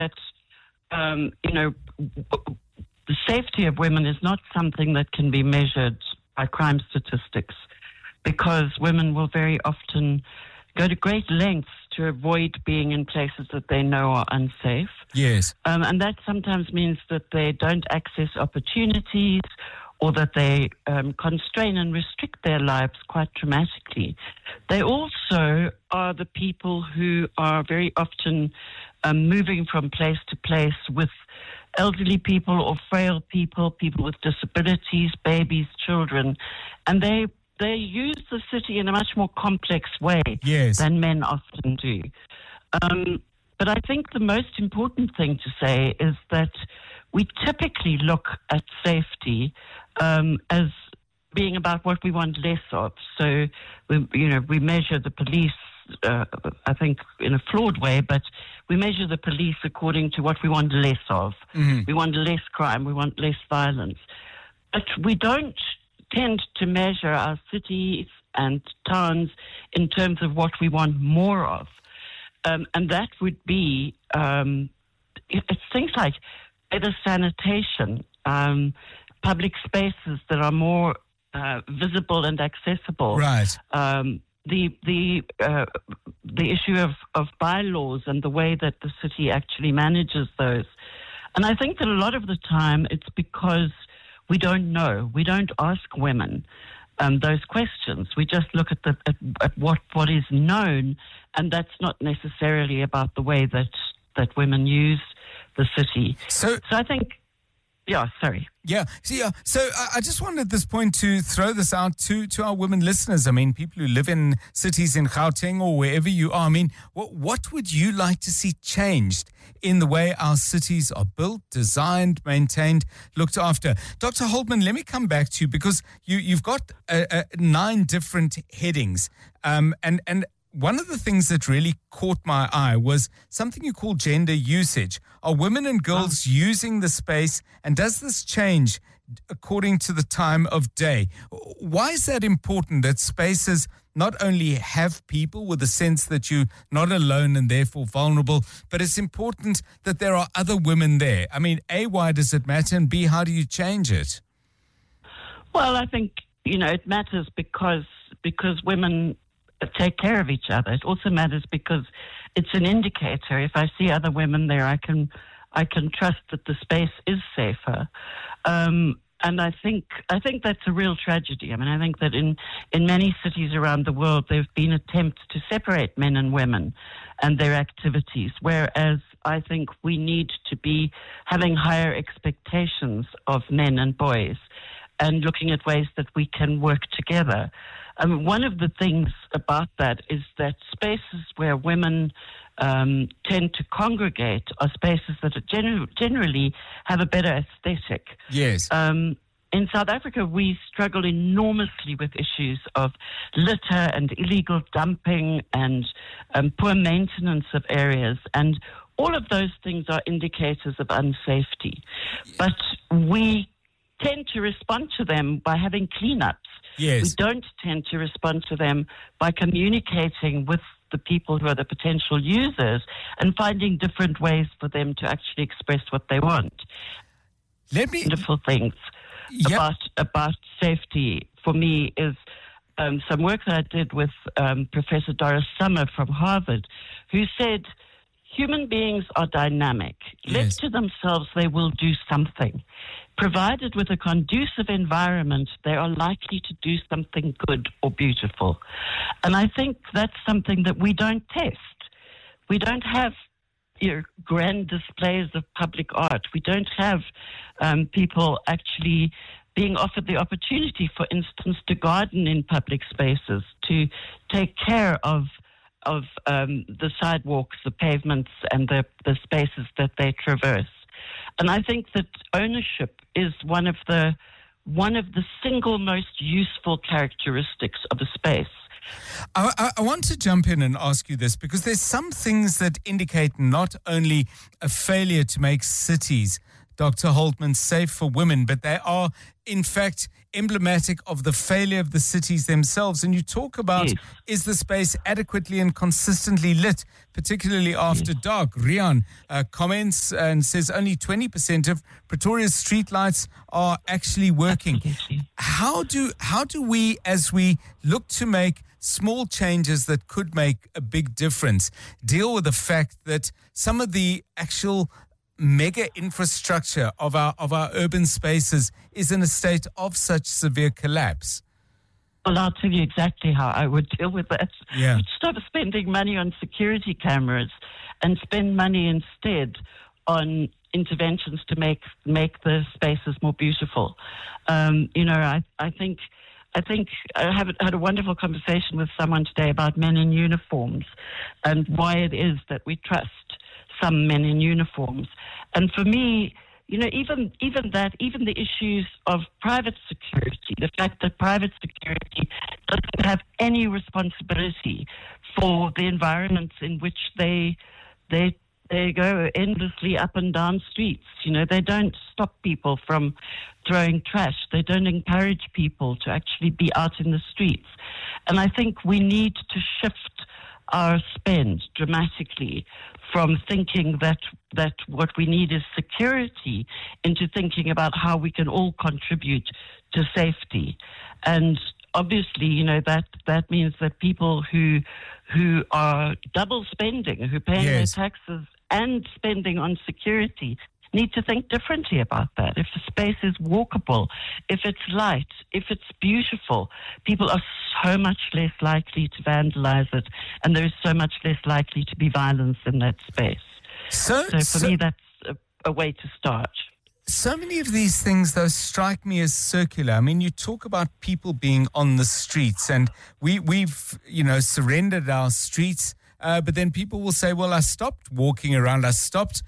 that, the safety of women is not something that can be measured by crime statistics, because women will very often go to great lengths to avoid being in places that they know are unsafe. Yes. And that sometimes means that they don't access opportunities, or that they constrain and restrict their lives quite dramatically. They also are the people who are very often moving from place to place with elderly people or frail people, people with disabilities, babies, children, and they use the city in a much more complex way than men often do. But I think the most important thing to say is that we typically look at safety as being about what we want less of. So, we measure the police, I think, in a flawed way, but we measure the police according to what we want less of. Mm-hmm. We want less crime, we want less violence. But we don't tend to measure our cities and towns in terms of what we want more of. And that would be it's things like better sanitation, public spaces that are more visible and accessible. Right. The issue of bylaws and the way that the city actually manages those. And I think that a lot of the time it's because we don't know. We don't ask women those questions. We just look at what is known, and that's not necessarily about the way that women use the city. So I think, sorry. Yeah. So I just wanted at this point to throw this out to our women listeners. I mean, people who live in cities in Gauteng or wherever you are. I mean, what would you like to see changed in the way our cities are built, designed, maintained, looked after? Dr. Haldeman, let me come back to you, because you've got 9 different headings. And one of the things that really caught my eye was something you call gender usage. Are women and girls using the space, and does this change according to the time of day? Why is that important, that spaces not only have people with a sense that you're not alone and therefore vulnerable, but it's important that there are other women there? I mean, A, why does it matter, and B, how do you change it? Well, I think, it matters because women take care of each other. It also matters because it's an indicator. If I see other women there, I can trust that the space is safer. And I think that's a real tragedy. I mean, I think that in many cities around the world, there have been attempts to separate men and women and their activities, whereas I think we need to be having higher expectations of men and boys and looking at ways that we can work together. One of the things about that is that spaces where women tend to congregate are spaces that are generally have a better aesthetic. Yes. In South Africa, we struggle enormously with issues of litter and illegal dumping and poor maintenance of areas. And all of those things are indicators of unsafety. Yes. But we tend to respond to them by having cleanups. Yes. We don't tend to respond to them by communicating with the people who are the potential users and finding different ways for them to actually express what they want. Wonderful things about safety for me is some work that I did with Professor Doris Sommer from Harvard, who said human beings are dynamic. Yes. Left to themselves, they will do something. Provided with a conducive environment, they are likely to do something good or beautiful. And I think that's something that we don't test. We don't have grand displays of public art. We don't have people actually being offered the opportunity, for instance, to garden in public spaces, to take care of the sidewalks, the pavements, and the spaces that they traverse. And I think that ownership is one of the single most useful characteristics of a space. I want to jump in and ask you this, because there's some things that indicate not only a failure to make cities Dr. Holtman, safe for women, but they are, in fact, emblematic of the failure of the cities themselves. And you talk about, Yes. is the space adequately and consistently lit, particularly after dark? Rian comments and says only 20% of Pretoria's streetlights are actually working. Absolutely. How do we, as we look to make small changes that could make a big difference, deal with the fact that some of the actual mega infrastructure of our urban spaces is in a state of such severe collapse? Well, I'll tell you exactly how I would deal with that. Yeah. Stop spending money on security cameras and spend money instead on interventions to make the spaces more beautiful. I think I had a wonderful conversation with someone today about men in uniforms and why it is that we trust some men in uniforms. And for me, even the issues of private security, the fact that private security doesn't have any responsibility for the environments in which they go endlessly up and down streets. They don't stop people from throwing trash. They don't encourage people to actually be out in the streets. And I think we need to shift our spend dramatically from thinking that what we need is security into thinking about how we can all contribute to safety. And obviously, that means that people who are double spending, who are paying Yes. their taxes and spending on security, need to think differently about that. If the space is walkable, if it's light, if it's beautiful, people are so much less likely to vandalize it, and there is so much less likely to be violence in that space. So for me, that's a way to start. So many of these things, though, strike me as circular. I mean, you talk about people being on the streets, and we've surrendered our streets, but then people will say, well, I stopped walking around. I stopped,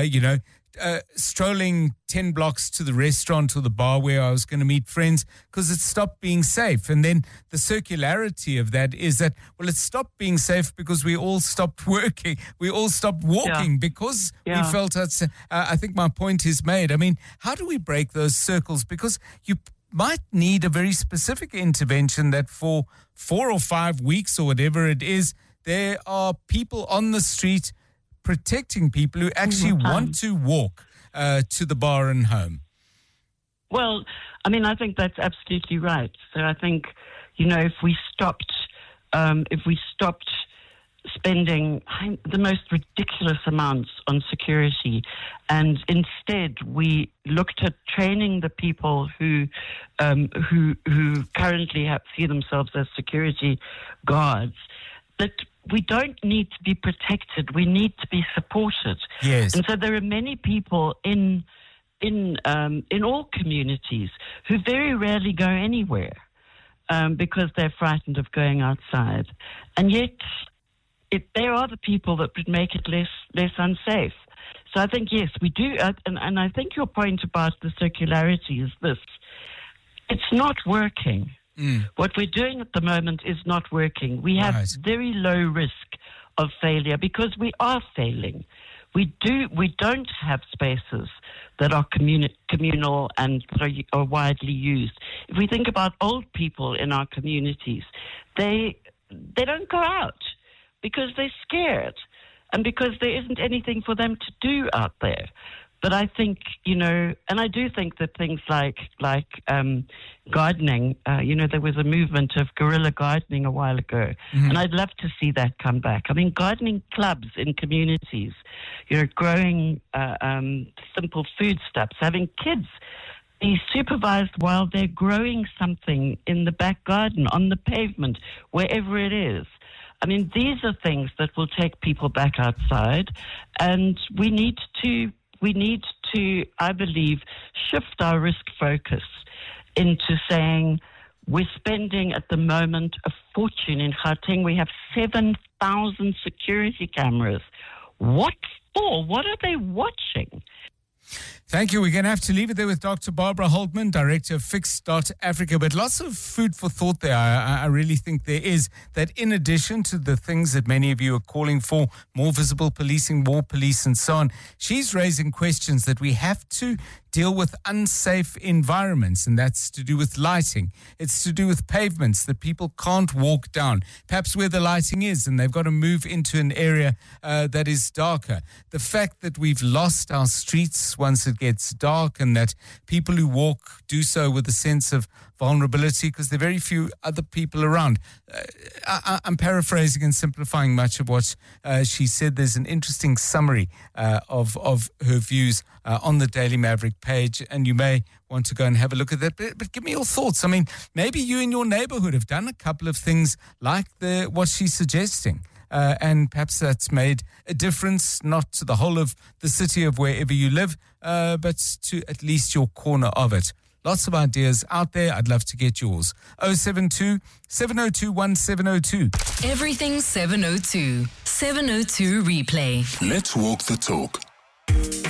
strolling 10 blocks to the restaurant or the bar where I was going to meet friends because it stopped being safe. And then the circularity of that is that, well, it stopped being safe because we all stopped working. We all stopped walking because we felt it's, I think my point is made. I mean, how do we break those circles? Because you might need a very specific intervention that for 4 or 5 weeks or whatever it is, there are people on the street protecting people who actually want to walk to the bar and home. Well, I mean, I think that's absolutely right. So I think, if we stopped spending the most ridiculous amounts on security, and instead we looked at training the people who currently see themselves as security guards, that we don't need to be protected. We need to be supported. Yes. And so there are many people in all communities who very rarely go anywhere because they're frightened of going outside. And yet they are the people that would make it less unsafe. So I think, yes, we do. And I think your point about the circularity is this. It's not working. What we're doing at the moment is not working. We have very low risk of failure because we are failing. We don't have spaces that are communal and are widely used. If we think about old people in our communities, they don't go out because they're scared and because there isn't anything for them to do out there. But I think, and I do think that things like gardening, there was a movement of guerrilla gardening a while ago, and I'd love to see that come back. I mean, gardening clubs in communities, growing simple foodstuffs, having kids be supervised while they're growing something in the back garden, on the pavement, wherever it is. I mean, these are things that will take people back outside, and we need to, I believe, shift our risk focus into saying we're spending at the moment a fortune in Gauteng. We have 7,000 security cameras. What for? What are they watching? Thank you. We're going to have to leave it there with Dr. Barbara Holtman, Director of Fix.Africa. But lots of food for thought there. I really think there is that in addition to the things that many of you are calling for, more visible policing, more police and so on, she's raising questions that we have to deal with unsafe environments, and that's to do with lighting. It's to do with pavements that people can't walk down, perhaps where the lighting is, and they've got to move into an area that is darker. The fact that we've lost our streets once it gets dark, and that people who walk do so with a sense of vulnerability because there are very few other people around. I'm paraphrasing and simplifying much of what she said. There's an interesting summary of her views on the Daily Maverick page, and you may want to go and have a look at that. But give me your thoughts. I mean, maybe you in your neighborhood have done a couple of things like what she's suggesting. And perhaps that's made a difference, not to the whole of the city of wherever you live, but to at least your corner of it. Lots of ideas out there. I'd love to get yours. 072 702 1702. Everything 702. 702 replay. Let's walk the talk.